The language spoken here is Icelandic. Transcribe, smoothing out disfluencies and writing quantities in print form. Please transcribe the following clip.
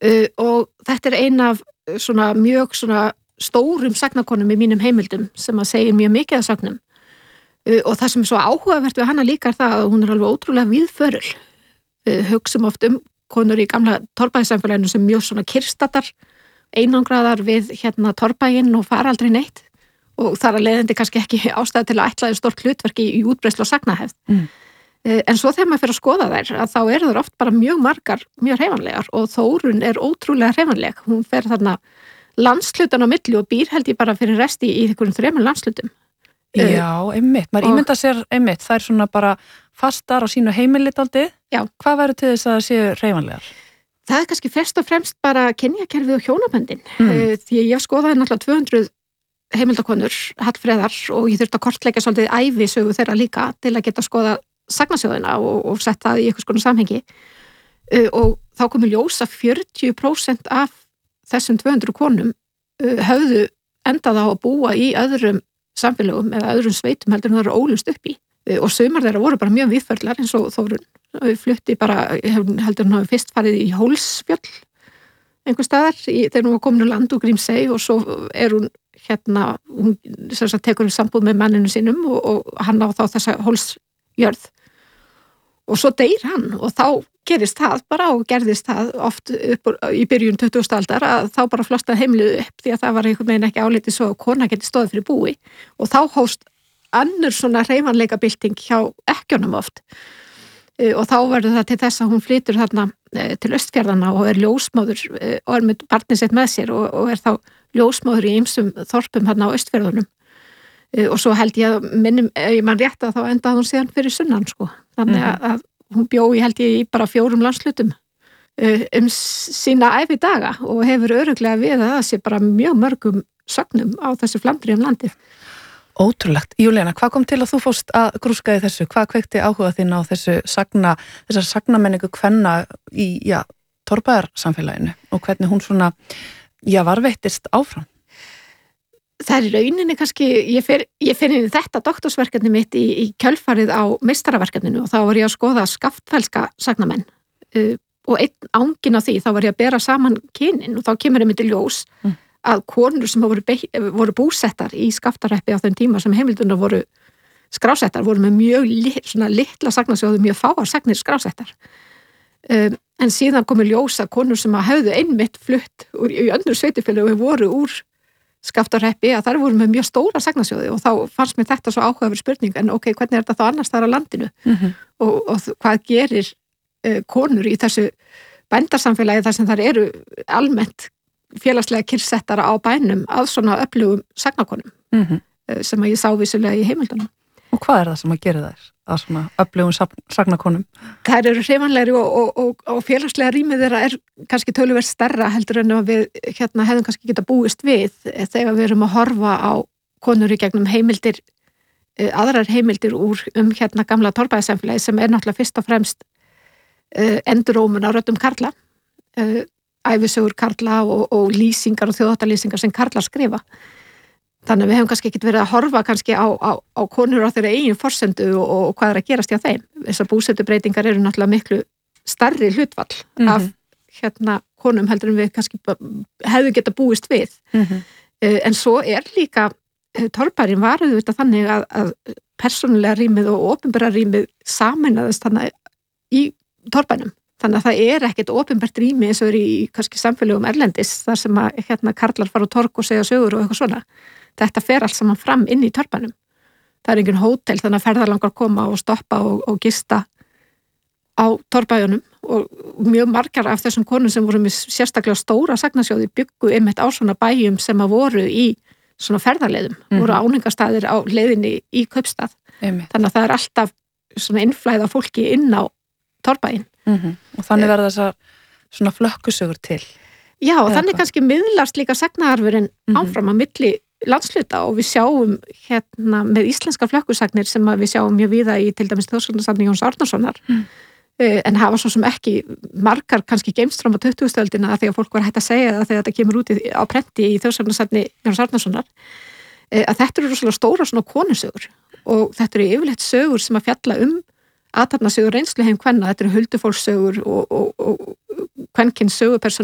og þetta ein af svona mjög svona stórum sagnakonum í mínum heimildum sem að segja mjög mikið af sögnum. Og það sem svo áhugavert við hana líka það að hún alveg ótrúlega víðförul. Hugsum oft konur í gamla torfbæðissamfélaginu sem mjög svona kyrrstadar, einangraðar við torfbæinn og fara aldrei neitt og þar að leiðandi kannski ekki ástæða til að ætla stórt hlutverk í útbreiðslu og sagnahefð. En svo þegar maður fyrir að skoða þær að þá eru þær oft bara mjög margar, mjög hreyfanlegar og Þórunn ótrúlega hreyfanleg. Hún fer þarna landslutan á milli og býr held ég bara fyrir resti í einhverjum 3 landslutum. Já, einmitt. Maður ímynda sér einmitt. Það svona bara fastar á sínu heimili dálítið. Já. Hvað verður til þess að það séu hreyfanlegar? Það kannski fyrst og fremst bara kynjakerfið og hjónaböndin. Því ég skoðaði náttúrulega 200 heimildakonur, Hallfreðar og ég þurfti að kortleggja svolítið ævisögu þeirra líka til að geta skoða sagnasjóðina og sett það í einhvers konar samhengi og þá komu ljós að 40% af þessum 200 konum höfðu endað á að búa í öðrum samfélögum eða öðrum sveitum heldur en það eru ólust upp í og sumar þeirra voru bara mjög víðförlar eins og Þórunn flutti bara, heldur hún hafi fyrst farið í Hólsfjöll einhver staðar þegar hún var komin á land og Grímsey og svo hún sem sagt tekur sambúð með manninu sínum og hann á þá þessa Hólsjörð og svo deyr hann og þá gerist það bara og gerðist það oft upp í byrjun 20. aldar að þá bara flosnaði heimilið upp því að það var einhvern veginn ekki álitið svo að kona geti stóðið fyrir búi og þá hófst önnur svona hreyfanleika bylting hjá ekkjunum oft og þá verður það til þess að hún flytur þarna til Austfjarðanna og ljósmóður og með barnið sitt með sér og þá ljósmóður í ýmsum þorpum þarna á Austfjörðunum og svo held ég að minnum, ef ég mann rétt að þá endaði hún síðan fyrir sunnan sko. Þannig að hún bjó held ég í bara 4 landslutum sína ævidaga og hefur örugglega við að það sé bara mjög mörgum sögnum á þessu flamdri landið. Ótrúlegt. Júlíana, hvað kom til að þú fórst að grúska í þessu? Hvað kveikti áhuga þín á þessar sagnamenningu kvenna í torfbæðarsamfélaginu og hvernig hún svona varðveittist áfram? Það rauninni kannski, ég fer inn í þetta doktorsverkefni mitt í kjölfarið á meistaraverkefninu og þá var ég að skoða skaftfellska sagnamenn og einn ángin af því þá var ég að bera saman kynin og þá kemur einmitt í ljós að konur sem voru búsettar í Skaftarhreppi á þeim tíma sem heimildunar voru skrásettar voru með mjög litla sagnasjóðu, mjög fáar sagnir skrásettar. En síðan komu ljós að konur sem höfðu einmitt flutt í önnur sveitifélög voru úr Skaftarhreppi að þær voru með mjög stóra sagnasjóði og þá fannst mér þetta svo áhugaverð spurning en ok, hvernig þetta þá annars þar á landinu og hvað gerir konur í þessu bændarsamfélagi þar sem þær eru almennt félagslega kyrrsettara á bænum að svona öflugum sagnakonum sem að ég sá vissulega í heimildunum. Og hvað það sem að gera þær að svona öflugum sagnakonum? Þær eru hreyfanlegri og félagslega rýmið þeirra kannski töluvert stærra heldur en að við hefðum kannski geta búist við þegar við erum að horfa á konur í gegnum heimildir, aðrar heimildir úr gamla torfbæðarsamfélagi sem náttúrulega fyrst og fremst endurómun á röddum karla, ævisögur karla og lýsingar og þjóðháttalýsingar sem karlar skrifa. Þannig að við hefum kannski ekkert verið að horfa kannski á konur á þeirra eigin forsendu og hvað að gerast hjá þeim. Þessar búsetubreytingar eru náttúrulega miklu stærri hlutfall af konum heldur en við kannski hefðu geta búist við. En svo líka torfbærin var auðvitað þannig að persónulega rýmið og opinbera rýmið sameinaðist þannig í torfbænum. Þannig að það ekkert opinbert rými eins og í kannski samfélögum erlendis þar sem að karlar fara á torg og segja sögur og eitthvað svona. Þetta fer allt saman fram inn í torfbænum. Það engin hótel þannig að ferðalangar koma og stoppa og gista á torfbæjunum og mjög margar af þessum konum sem voru með sérstaklega stóra sagnasjóði byggu einmitt á svona bæjum sem að voru í svona ferðarleiðum, voru áningarstaðir á leiðinni í kaupstað. Þannig að það alltaf svona innflæða fólki inn á torfbæjin. Og þannig verða þessar svona flökkusögur til. Já, og þannig kannski miðlast líka sagnaarfurinn áfram að milli landsluta og við sjáum með íslenskar flökkusagnir sem við sjáum mjög víða í til dæmis þjóðsagnasafni Jóns Árnasonar en hafa svo sem ekki margar kannski geymst fram á 20. öldina því að fólk var hægt að segja það þegar þetta kemur út á prenti í þjóðsagnasafni Jóns Árnasonar að þetta eru rosalega stóra svona konusögur og þetta eru yfirleitt sögur sem að fjalla athafnasögur reynsluheim kvenna, þetta eru huldufólkssögur og kvenkyns sögupersónur